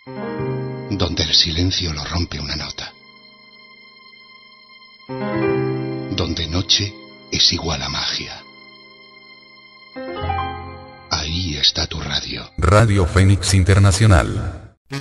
Donde el silencio lo rompe una nota. Donde noche es igual a magia. Ahí está tu radio. Radio Fénix Internacional.